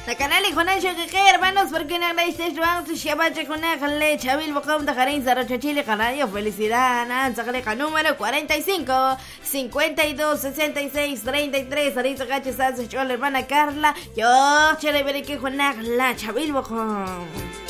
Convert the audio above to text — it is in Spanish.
La canal y Juan Ancho que hermanos, porque no le dices vamos a Shabacha con le Chabil Bocom de Jarín Zarrocha Chile Canario. Felicidad, Nanzaleja número 45 52 66 33. Arisa Gachesas, yo la hermana Carla. Yo, Chere Berique Juan la Chabil Bocom.